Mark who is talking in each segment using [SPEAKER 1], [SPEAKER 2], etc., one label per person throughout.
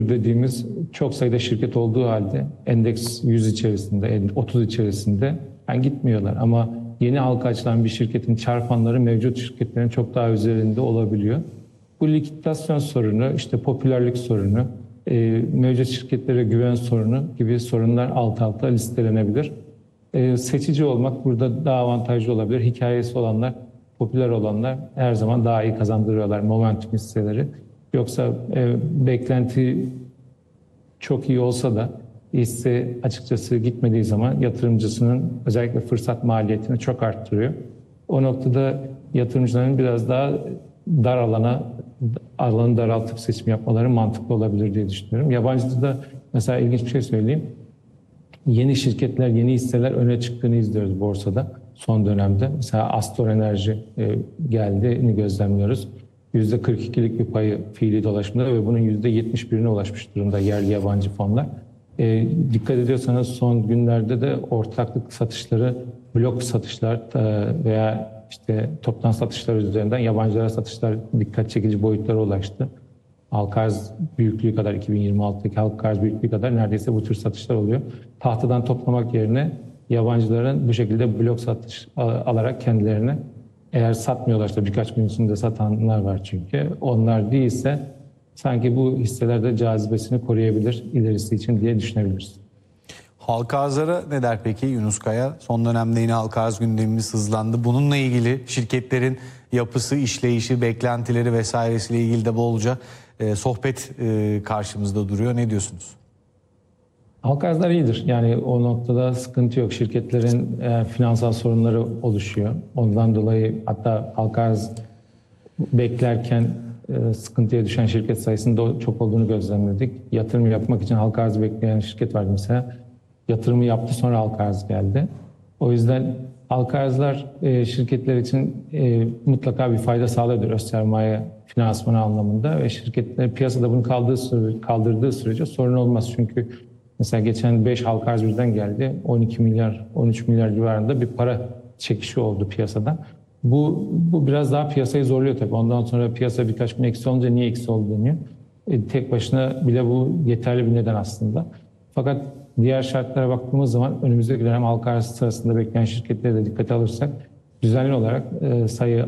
[SPEAKER 1] dediğimiz çok sayıda şirket olduğu halde endeks 100 içerisinde, 30 içerisinde yani gitmiyorlar. Ama yeni halka açılan bir şirketin çarpanları mevcut şirketlerin çok daha üzerinde olabiliyor. Bu likidasyon sorunu, işte popülerlik sorunu, mevcut şirketlere güven sorunu gibi sorunlar alt alta listelenebilir. Seçici olmak burada daha avantajlı olabilir. Hikayesi olanlar, popüler olanlar her zaman daha iyi kazandırıyorlar momentum hisseleri. Yoksa beklenti çok iyi olsa da hisse açıkçası gitmediği zaman yatırımcısının özellikle fırsat maliyetini çok arttırıyor. O noktada yatırımcıların biraz daha dar alanı daraltıp seçim yapmaları mantıklı olabilir diye düşünüyorum. Yabancıda da mesela ilginç bir şey söyleyeyim. Yeni şirketler, yeni hisseler öne çıktığını izliyoruz borsada son dönemde. Mesela Astor Enerji geldiğini gözlemliyoruz. %42'lik bir payı fiili dolaşımda ve bunun %71'ine ulaşmış durumda yerli yabancı fonlar. Dikkat ediyorsanız son günlerde de ortaklık satışları, blok satışlar veya işte toptan satışlar üzerinden yabancılara satışlar dikkat çekici boyutlara ulaştı. Halka arz büyüklüğü kadar 2026'daki halka arz büyüklüğü kadar neredeyse bu tür satışlar oluyor. Tahtadan toplamak yerine yabancıların bu şekilde blok satış alarak kendilerine eğer satmıyorlarsa birkaç gün içinde satanlar var çünkü. Onlar değilse sanki bu hisselerde cazibesini koruyabilir ilerisi için diye düşünebiliriz.
[SPEAKER 2] Halka arzlara ne der peki Yunus Kaya? Son dönemde yine halka arz gündemimiz hızlandı. Bununla ilgili şirketlerin yapısı, işleyişi, beklentileri vesairesiyle ilgili de bolca sohbet karşımızda duruyor. Ne diyorsunuz?
[SPEAKER 1] Halka arzlar iyidir. Yani o noktada sıkıntı yok. Şirketlerin finansal sorunları oluşuyor. Ondan dolayı hatta halka arz beklerken sıkıntıya düşen şirket sayısının çok olduğunu gözlemledik. Yatırım yapmak için halka arz bekleyen şirket vardı mesela. Yatırımı yaptı sonra halka arz geldi. O yüzden halka arzlar şirketler için mutlaka bir fayda sağlıyordur öz sermaye finansmanı anlamında ve şirketler piyasada bunu kaldırdığı sürece sorun olmaz. Çünkü mesela geçen 5 halka arz birden geldi. 12 milyar, 13 milyar civarında bir para çekişi oldu piyasadan. Bu biraz daha piyasayı zorluyor tabii. Ondan sonra piyasa birkaç gün eksi olunca niye eksi oldu deniyor. Tek başına bile bu yeterli bir neden aslında. Fakat diğer şartlara baktığımız zaman önümüzdeki dönem halka arz sırasında bekleyen şirketleri de dikkate alırsak düzenli olarak sayı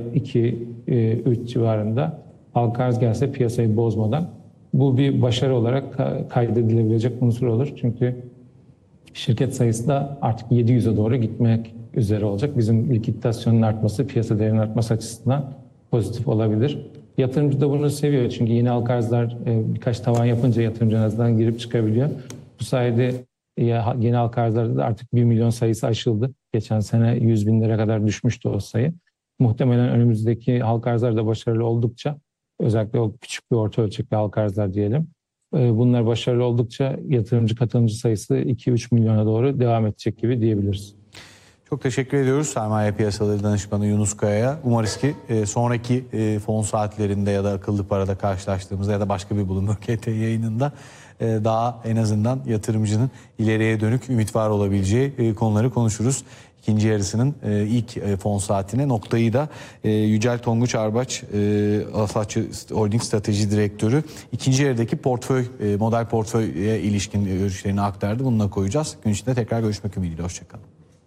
[SPEAKER 1] 2-3 civarında halka arz gelse piyasayı bozmadan bu bir başarı olarak kaydedilebilecek unsur olur. Çünkü şirket sayısı da artık 700'e doğru gitmek üzere olacak. Bizim likiditasyonun artması, piyasa değerinin artması açısından pozitif olabilir. Yatırımcı da bunu seviyor. Çünkü yeni halka arzlar birkaç tavan yapınca yatırımcı en azından girip çıkabiliyor. Bu sayede yeni halka arzlarda da artık 1 milyon sayısı aşıldı. Geçen sene 100 binlere kadar düşmüştü o sayı. Muhtemelen önümüzdeki halka arzlar da başarılı oldukça, özellikle o küçük ve orta ölçekli halka arzlar diyelim. Bunlar başarılı oldukça yatırımcı katılımcı sayısı 2-3 milyona doğru devam edecek gibi diyebiliriz.
[SPEAKER 2] Çok teşekkür ediyoruz sermaye piyasaları danışmanı Yunus Kaya'ya. Umarız ki sonraki fon saatlerinde ya da akıllı parada karşılaştığımızda ya da başka bir Bloomberg KT yayınında daha en azından yatırımcının ileriye dönük ümit var olabileceği konuları konuşuruz. İkinci yarısının ilk fon saatine noktayı da Yücel Tonguç Arbaç, Asatçı Holding Strateji Direktörü ikinci yarıdaki model portföye ilişkin görüşlerini aktardı. Bununla koyacağız. Gün içinde tekrar görüşmek ümidiyle. Hoşçakalın.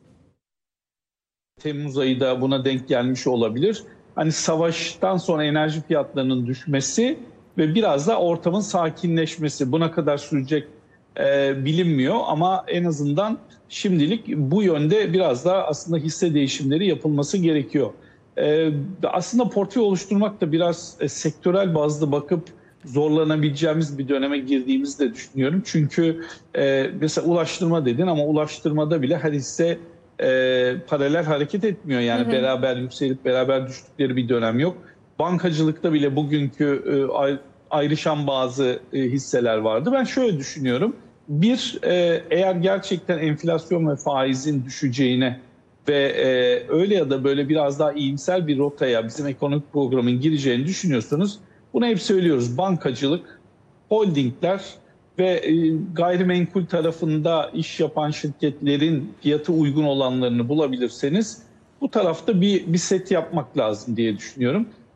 [SPEAKER 3] Temmuz ayı da buna denk gelmiş olabilir. Hani savaştan sonra enerji fiyatlarının düşmesi ve biraz da ortamın sakinleşmesi buna kadar sürecek bilinmiyor ama en azından şimdilik bu yönde biraz daha aslında hisse değişimleri yapılması gerekiyor. Aslında portföy oluşturmak da biraz sektörel bazda bakıp zorlanabileceğimiz bir döneme girdiğimizi de düşünüyorum. Çünkü mesela ulaştırma dedin ama ulaştırmada bile her hisse paralel hareket etmiyor. Yani beraber yükselip beraber düştükleri bir dönem yok. Bankacılıkta bile bugünkü ayrışan bazı hisseler vardı. Ben şöyle düşünüyorum. Eğer gerçekten enflasyon ve faizin düşeceğine ve öyle ya da böyle biraz daha iyimser bir rotaya bizim ekonomik programın gireceğini düşünüyorsanız bunu hep söylüyoruz. Bankacılık, holdingler ve gayrimenkul tarafında iş yapan şirketlerin fiyatı uygun olanlarını bulabilirseniz bu tarafta bir set yapmak lazım diye düşünüyorum.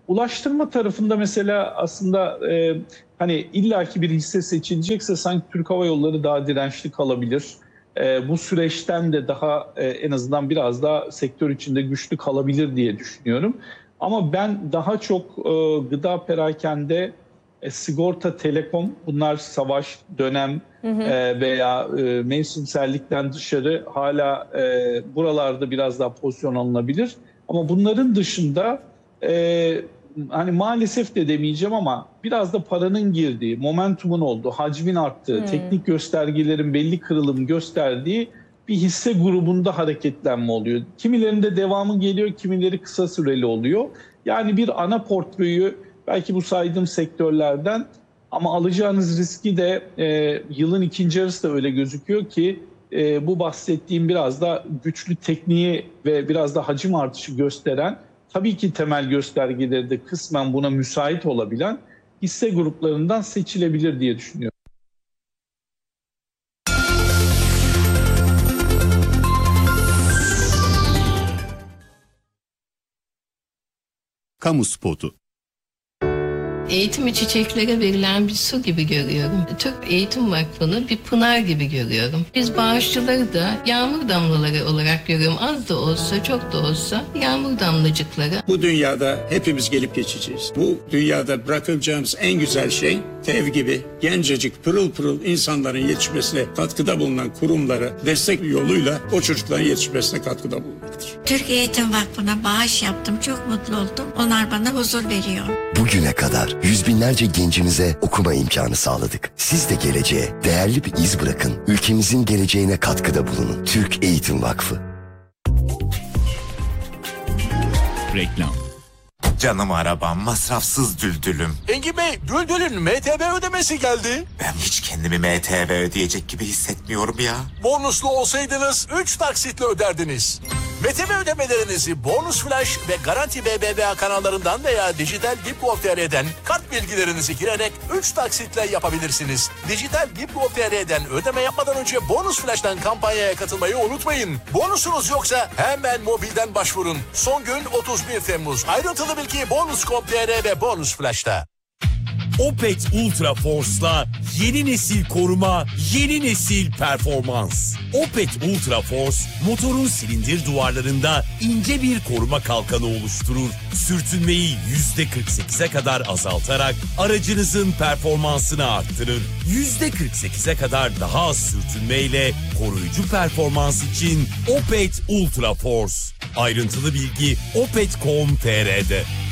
[SPEAKER 3] Ulaştırma tarafında mesela aslında hani illaki bir hisse seçilecekse sanki Türk Hava Yolları daha dirençli kalabilir. Bu süreçten de daha en azından biraz daha sektör içinde güçlü kalabilir diye düşünüyorum. Ama ben daha çok gıda, perakende, sigorta, telekom, bunlar savaş, dönem veya mevsimsellikten dışarı hala buralarda biraz daha pozisyon alınabilir. Ama bunların dışında hani maalesef de demeyeceğim ama biraz da paranın girdiği, momentumun olduğu, hacmin arttığı, teknik göstergelerin belli kırılım gösterdiği bir hisse grubunda hareketlenme oluyor. Kimilerinde devamı geliyor, kimileri kısa süreli oluyor. Yani bir ana portföyü belki bu saydığım sektörlerden, ama alacağınız riski de yılın ikinci yarısı da öyle gözüküyor ki bu bahsettiğim biraz da güçlü tekniği ve biraz da hacim artışı gösteren, tabii ki temel göstergeleri de kısmen buna müsait olabilen hisse gruplarından seçilebilir diye düşünüyorum.
[SPEAKER 4] Kamu spotu.
[SPEAKER 5] Eğitimi çiçeklere verilen bir su gibi görüyorum. Türk Eğitim Vakfı'nı bir pınar gibi görüyorum. Biz bağışçıları da yağmur damlaları olarak görüyorum. Az da olsa, çok da olsa yağmur damlacıkları.
[SPEAKER 4] Bu dünyada hepimiz gelip geçeceğiz. Bu dünyada bırakılacağımız en güzel şey TEV gibi gencecik pırıl pırıl insanların yetişmesine katkıda bulunan kurumlara destek yoluyla o çocukların yetişmesine katkıda bulunmaktır.
[SPEAKER 6] Türk Eğitim Vakfı'na bağış yaptım. Çok mutlu oldum. Onlar bana huzur veriyor.
[SPEAKER 7] Bugüne kadar yüz binlerce gencimize okuma imkanı sağladık. Siz de geleceğe değerli bir iz bırakın. Ülkemizin geleceğine katkıda bulunun. Türk Eğitim Vakfı.
[SPEAKER 8] Reklam.
[SPEAKER 9] Canım arabam, masrafsız düldülüm.
[SPEAKER 10] Engin Bey, Düldül'ün MTV ödemesi geldi.
[SPEAKER 9] Ben hiç kendimi MTV ödeyecek gibi hissetmiyorum ya.
[SPEAKER 10] Bonuslu olsaydınız 3 taksitle öderdiniz. MTV ödemelerinizi Bonus Flash ve Garanti BBVA kanallarından veya Dijital Bip.gov.tr'den kart bilgilerinizi girerek 3 taksitle yapabilirsiniz. Dijital Bip.gov.tr'den ödeme yapmadan önce Bonus Flash'tan kampanyaya katılmayı unutmayın. Bonusunuz yoksa hemen mobilden başvurun. Son gün 31 Temmuz. Ayrıntılı bilgi Bonus.gov.tr ve Bonus Flash'ta.
[SPEAKER 11] Opet Ultra Force'la yeni nesil koruma, yeni nesil performans. Opet Ultra Force, motorun silindir duvarlarında ince bir koruma kalkanı oluşturur. Sürtünmeyi %48'e kadar azaltarak aracınızın performansını arttırır. %48'e kadar daha az sürtünmeyle koruyucu performans için Opet Ultra Force. Ayrıntılı bilgi opet.com.tr'de.